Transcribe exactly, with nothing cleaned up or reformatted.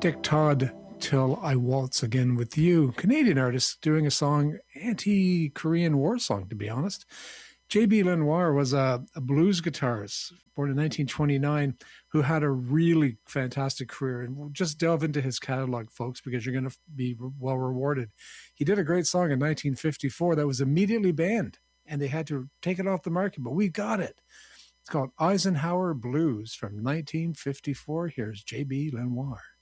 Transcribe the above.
Dick Todd, Till I Waltz Again With You. Canadian artist doing a song, anti-Korean War song, to be honest. J B. Lenoir was a, a blues guitarist born in nineteen twenty-nine who had a really fantastic career. And we'll just delve into his catalog, folks, because you're going to be well rewarded. He did a great song in nineteen fifty-four that was immediately banned, and they had to take it off the market, but we got it. It's called Eisenhower Blues from nineteen fifty-four. Here's J B. Lenoir.